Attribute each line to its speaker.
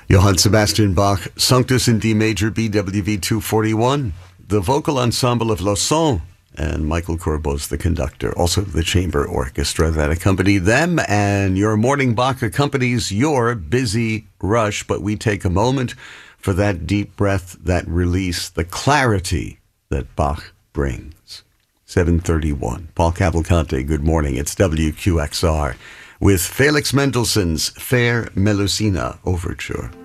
Speaker 1: Johann Sebastian Bach, Sanctus in D major, BWV 241, the vocal ensemble of Lausanne, and Michael Corbos, the conductor, also the chamber orchestra that accompanied them. And your morning Bach accompanies your busy rush, but we take a moment for that deep breath, that release, the clarity that Bach brings. 7:31. Paul Cavalcante, good morning. It's WQXR with Felix Mendelssohn's Fair Melusina Overture.